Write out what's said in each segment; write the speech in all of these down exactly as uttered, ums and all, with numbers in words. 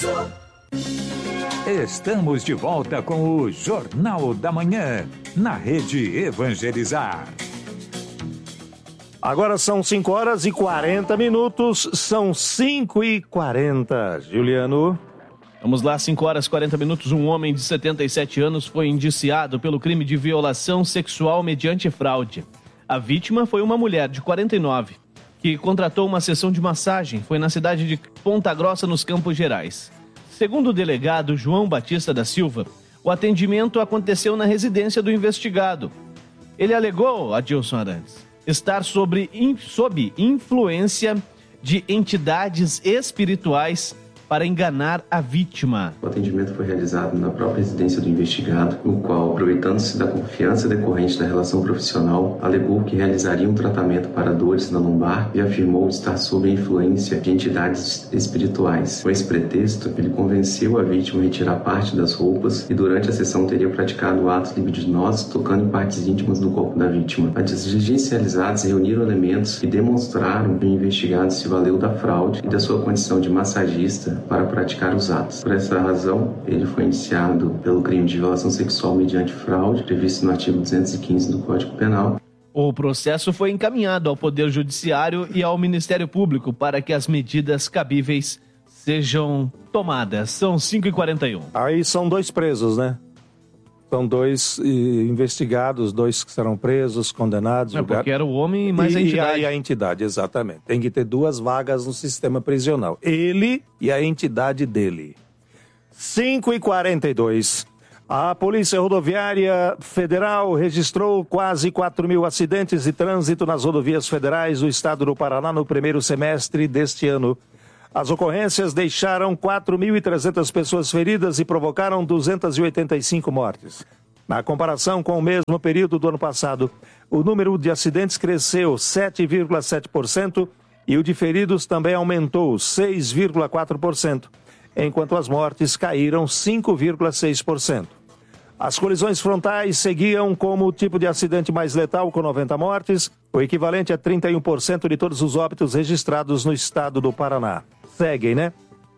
Sucesso. Estamos de volta com o Jornal da Manhã, na Rede Evangelizar. Agora são cinco horas e quarenta minutos, são cinco e quarenta. Juliano. Vamos lá, cinco horas e quarenta minutos. Um homem de setenta e sete anos foi indiciado pelo crime de violação sexual mediante fraude. A vítima foi uma mulher de quarenta e nove, que contratou uma sessão de massagem. Foi na cidade de Ponta Grossa, nos Campos Gerais. Segundo o delegado João Batista da Silva, o atendimento aconteceu na residência do investigado. Ele alegou, Adilson Arantes, estar sobre, in, sob influência de entidades espirituais para enganar a vítima. O atendimento foi realizado na própria residência do investigado, no qual, aproveitando-se da confiança decorrente da relação profissional, alegou que realizaria um tratamento para dores na lombar e afirmou estar sob a influência de entidades espirituais. Com esse pretexto, ele convenceu a vítima a retirar parte das roupas e durante a sessão teria praticado atos libidinosos tocando em partes íntimas do corpo da vítima. As diligências realizadas reuniram elementos que demonstraram que o investigado se valeu da fraude e da sua condição de massagista para praticar os atos. Por essa razão, ele foi indiciado pelo crime de violação sexual mediante fraude, previsto no artigo duzentos e quinze do Código Penal. O processo foi encaminhado ao Poder Judiciário e ao Ministério Público para que as medidas cabíveis sejam tomadas. São cinco e quarenta e um. Aí são dois presos, né? São dois eh, investigados, dois que serão presos, condenados. É julgados. porque era o homem mais a entidade. E a, a entidade, exatamente. Tem que ter duas vagas no sistema prisional. Ele e a entidade dele. cinco e quarenta e dois. A Polícia Rodoviária Federal registrou quase quatro mil acidentes de trânsito nas rodovias federais do estado do Paraná no primeiro semestre deste ano. As ocorrências deixaram quatro mil e trezentas pessoas feridas e provocaram duzentas e oitenta e cinco mortes. Na comparação com o mesmo período do ano passado, o número de acidentes cresceu sete vírgula sete por cento e o de feridos também aumentou seis vírgula quatro por cento, enquanto as mortes caíram cinco vírgula seis por cento. As colisões frontais seguiam como o tipo de acidente mais letal, com noventa mortes, o equivalente a trinta e um por cento de todos os óbitos registrados no estado do Paraná. Seguem, né?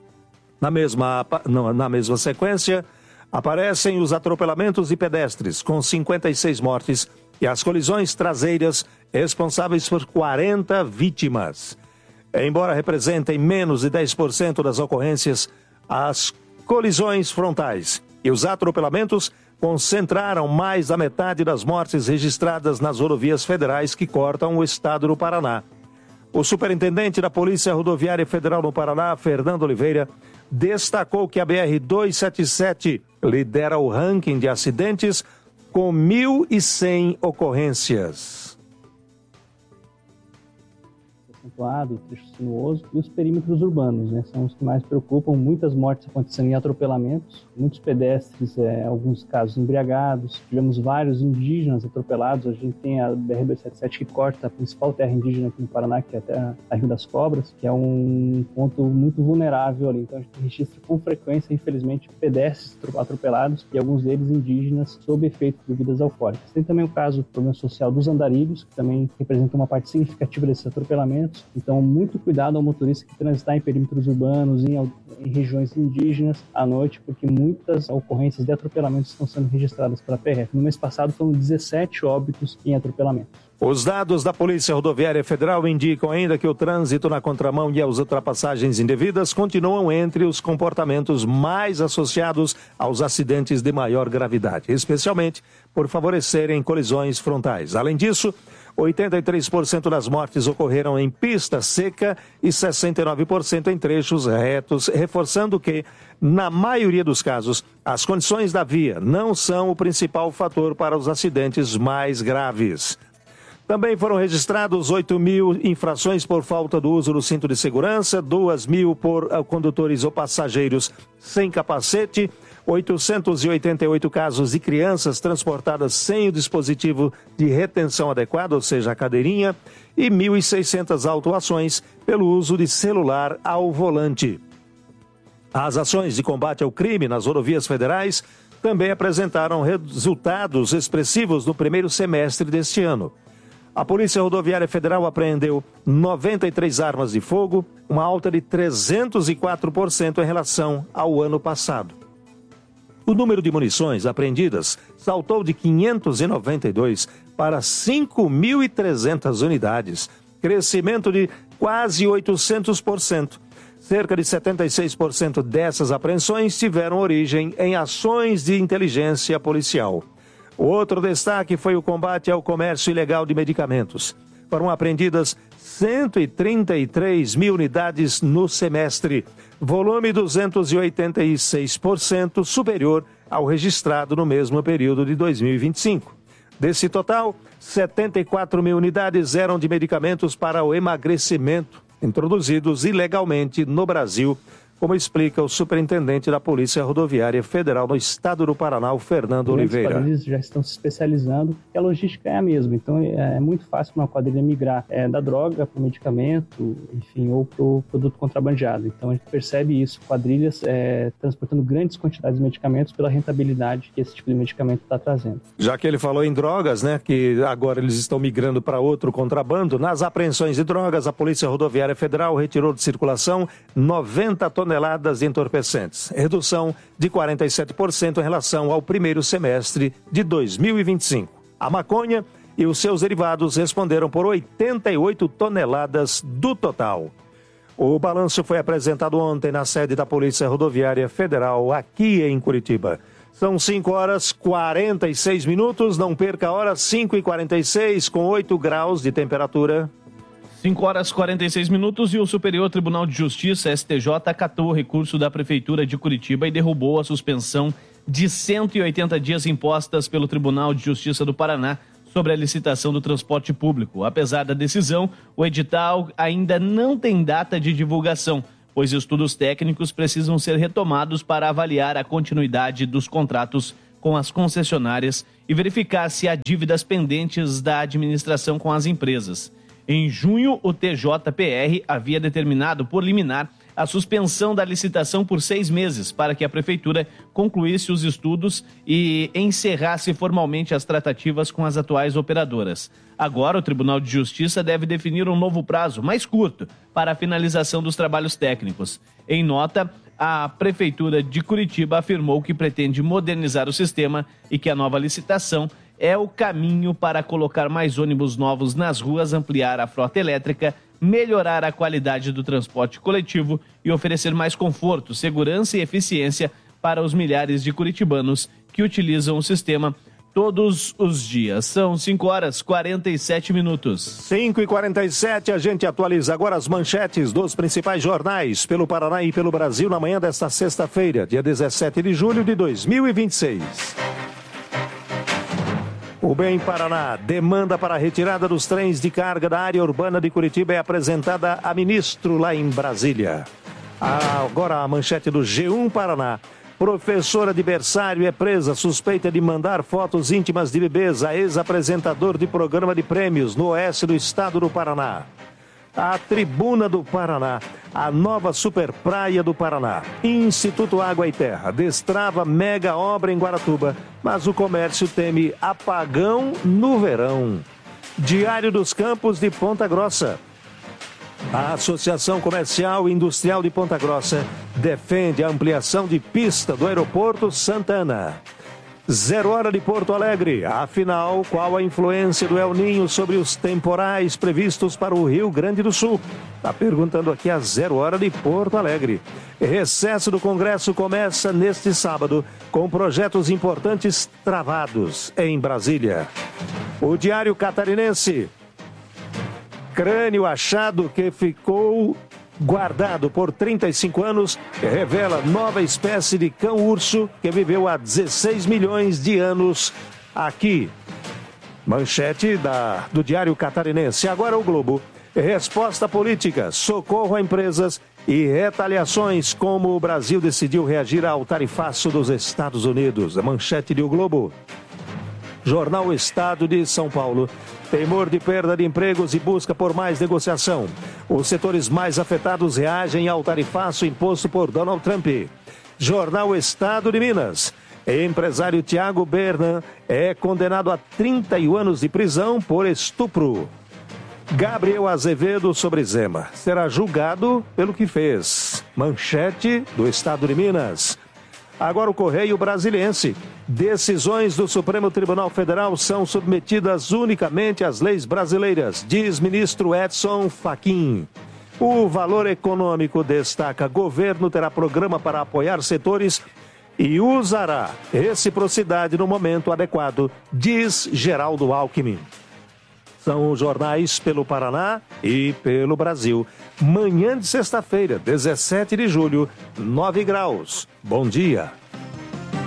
Na mesma, na mesma sequência, aparecem os atropelamentos de pedestres, com cinquenta e seis mortes, e as colisões traseiras, responsáveis por quarenta vítimas. Embora representem menos de dez por cento das ocorrências, as colisões frontais e os atropelamentos concentraram mais da metade das mortes registradas nas rodovias federais que cortam o estado do Paraná. O superintendente da Polícia Rodoviária Federal no Paraná, Fernando Oliveira, destacou que a B R duzentos e setenta e sete lidera o ranking de acidentes com mil e cem ocorrências. Acentuado, trecho sinuoso e os perímetros urbanos, né? São os que mais preocupam. Muitas mortes acontecendo em atropelamentos, muitos pedestres, é, alguns casos embriagados. Tivemos vários indígenas atropelados. A gente tem a B R duzentos e setenta e sete que corta a principal terra indígena aqui no Paraná, que é a terra a Rio das Cobras, que é um ponto muito vulnerável ali. Então a gente registra com frequência, infelizmente, pedestres atropelados e alguns deles indígenas sob efeito de bebidas alcoólicas. Tem também o caso do problema social dos andarilhos, que também representa uma parte significativa desses atropelamentos. Então, muito cuidado ao motorista que transitar em perímetros urbanos, em, em regiões indígenas à noite, porque muitas ocorrências de atropelamentos estão sendo registradas pela P R F. No mês passado foram dezessete óbitos em atropelamentos. Os dados da Polícia Rodoviária Federal indicam ainda que o trânsito na contramão e as ultrapassagens indevidas continuam entre os comportamentos mais associados aos acidentes de maior gravidade, especialmente por favorecerem colisões frontais. Além disso, oitenta e três por cento das mortes ocorreram em pista seca e sessenta e nove por cento em trechos retos, reforçando que, na maioria dos casos, as condições da via não são o principal fator para os acidentes mais graves. Também foram registrados oito mil infrações por falta do uso do cinto de segurança, duas mil por condutores ou passageiros sem capacete, oitocentos e oitenta e oito casos de crianças transportadas sem o dispositivo de retenção adequado, ou seja, a cadeirinha, e mil e seiscentas autuações pelo uso de celular ao volante. As ações de combate ao crime nas rodovias federais também apresentaram resultados expressivos no primeiro semestre deste ano. A Polícia Rodoviária Federal apreendeu noventa e três armas de fogo, uma alta de trezentos e quatro por cento em relação ao ano passado. O número de munições apreendidas saltou de quinhentos e noventa e dois para cinco mil e trezentas unidades, crescimento de quase oitocentos por cento. Cerca de setenta e seis por cento dessas apreensões tiveram origem em ações de inteligência policial. Outro destaque foi o combate ao comércio ilegal de medicamentos. Foram apreendidas cento e trinta e três mil unidades no semestre, volume duzentos e oitenta e seis por cento superior ao registrado no mesmo período de dois mil e vinte e cinco. Desse total, setenta e quatro mil unidades eram de medicamentos para o emagrecimento, introduzidos ilegalmente no Brasil, como explica o superintendente da Polícia Rodoviária Federal no estado do Paraná, o Fernando Oliveira. Os quadrilhas já estão se especializando e a logística é a mesma, então é muito fácil uma quadrilha migrar é, da droga para o medicamento, enfim, ou para o produto contrabandeado. Então a gente percebe isso, quadrilhas é, transportando grandes quantidades de medicamentos pela rentabilidade que esse tipo de medicamento está trazendo. Já que ele falou em drogas, né, que agora eles estão migrando para outro contrabando, nas apreensões de drogas, a Polícia Rodoviária Federal retirou de circulação noventa toneladas toneladas de entorpecentes, redução de quarenta e sete por cento em relação ao primeiro semestre de dois mil e vinte e cinco. A maconha e os seus derivados responderam por oitenta e oito toneladas do total. O balanço foi apresentado ontem na sede da Polícia Rodoviária Federal, aqui em Curitiba. São cinco horas e quarenta e seis minutos, não perca a hora, cinco e quarenta e seis, com oito graus de temperatura. cinco horas e quarenta e seis minutos e o Superior Tribunal de Justiça, S T J, acatou o recurso da Prefeitura de Curitiba e derrubou a suspensão de cento e oitenta dias impostas pelo Tribunal de Justiça do Paraná sobre a licitação do transporte público. Apesar da decisão, o edital ainda não tem data de divulgação, pois estudos técnicos precisam ser retomados para avaliar a continuidade dos contratos com as concessionárias e verificar se há dívidas pendentes da administração com as empresas. Em junho, o T J P R havia determinado por liminar a suspensão da licitação por seis meses para que a Prefeitura concluísse os estudos e encerrasse formalmente as tratativas com as atuais operadoras. Agora, o Tribunal de Justiça deve definir um novo prazo, mais curto, para a finalização dos trabalhos técnicos. Em nota, a Prefeitura de Curitiba afirmou que pretende modernizar o sistema e que a nova licitação é o caminho para colocar mais ônibus novos nas ruas, ampliar a frota elétrica, melhorar a qualidade do transporte coletivo e oferecer mais conforto, segurança e eficiência para os milhares de curitibanos que utilizam o sistema todos os dias. São cinco horas e quarenta e sete minutos. cinco e quarenta e sete, a gente atualiza agora as manchetes dos principais jornais pelo Paraná e pelo Brasil na manhã desta sexta-feira, dia dezessete de julho de dois mil e vinte e seis. O Bem Paraná, demanda para a retirada dos trens de carga da área urbana de Curitiba é apresentada a ministro lá em Brasília. Agora a manchete do G um Paraná. Professora de berçário é presa suspeita de mandar fotos íntimas de bebês a ex-apresentador de programa de prêmios no oeste do estado do Paraná. A Tribuna do Paraná, a nova super praia do Paraná. Instituto Água e Terra destrava mega obra em Guaratuba, mas o comércio teme apagão no verão. Diário dos Campos de Ponta Grossa. A Associação Comercial e Industrial de Ponta Grossa defende a ampliação de pista do aeroporto Santana. Zero hora de Porto Alegre. Afinal, qual a influência do El Ninho sobre os temporais previstos para o Rio Grande do Sul? Está perguntando aqui a Zero Hora de Porto Alegre. Recesso do Congresso começa neste sábado com projetos importantes travados em Brasília. O Diário Catarinense. Crânio achado que ficou guardado por trinta e cinco anos revela nova espécie de cão-urso que viveu há dezesseis milhões de anos aqui. Manchete da, do Diário Catarinense. Agora o Globo. Resposta política, socorro a empresas e retaliações, como o Brasil decidiu reagir ao tarifaço dos Estados Unidos. A manchete do Globo. Jornal Estado de São Paulo. Temor de perda de empregos e busca por mais negociação. Os setores mais afetados reagem ao tarifaço imposto por Donald Trump. Jornal Estado de Minas. Empresário Tiago Bernan é condenado a trinta e um anos de prisão por estupro. Gabriel Azevedo sobre Zema será julgado pelo que fez. Manchete do Estado de Minas. Agora o Correio Brasiliense. Decisões do Supremo Tribunal Federal são submetidas unicamente às leis brasileiras, diz ministro Edson Fachin. O Valor Econômico destaca: governo terá programa para apoiar setores e usará reciprocidade no momento adequado, diz Geraldo Alckmin. São os jornais pelo Paraná e pelo Brasil. Manhã de sexta-feira, dezessete de julho, nove graus. Bom dia.